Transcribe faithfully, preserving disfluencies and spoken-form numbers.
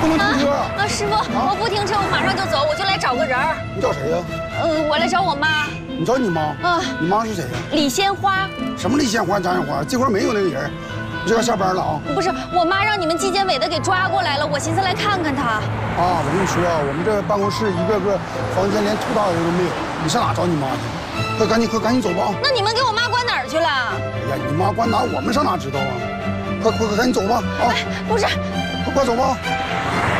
不能停车啊！ 啊，师傅，我不停车，我马上就走，我就来找个人儿。 你找谁呀？ 呃，我来找我妈。 你找你妈？ 啊， 你妈是谁呀？ 李鲜花。 什么李鲜花、张鲜花？这块没有那个人。你这要下班了啊？ 不是，我妈让你们纪检委的给抓过来了，我寻思来看看她。 啊，我跟你说啊，我们这办公室一个个房间连吐大的人都没有，你上哪找你妈去？快赶紧快赶紧走吧！ 那你们给我妈关哪儿去了？ 哎呀，你妈关哪？我们上哪知道啊？快快快赶紧走吧！啊， 哎，不是， 快快走吧！